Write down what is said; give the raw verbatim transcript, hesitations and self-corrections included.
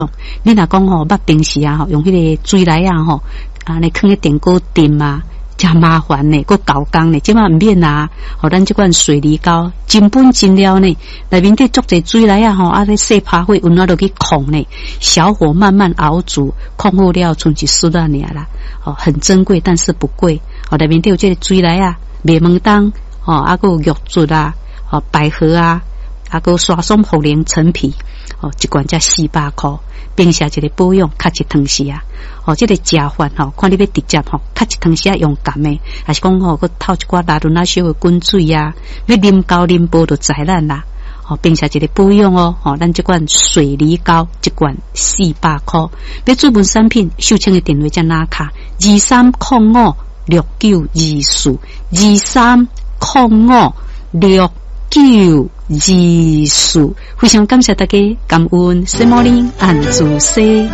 你若讲吼，捌平时啊吼，用迄个水来啊吼，啊，你放喺电锅炖啊，真麻烦呢，佫搞工呢，即马唔免啊，吼，咱即款水梨膏真本真料呢，内面底足侪水来啊吼，啊，咧细拍火，温暖落去控呢，小火慢慢熬煮，控好了，剩一丝啊尔啦，哦，很珍贵，但是不贵，哦，内面底有这个水来啊，麦门冬，哦，啊，佫有玉竹啊，哦，百合啊。啊，个刷松茯苓陈皮，哦，一罐才四百块，平时一个保养，较一汤时啊，哦，这个食饭吼，看你要直接吼，较一汤时啊用甘的，还是讲吼，佮透一寡拉伦那小的滚水啊，要啉高啉煲就知咱啦，哦，平时一个保养哦，哦，咱这罐水梨膏一罐四百块，要注文产品，秀清的电话才拿卡，二三零五六九二四，二三零五六。九二四，非常感谢大家，感恩圣母林安主西。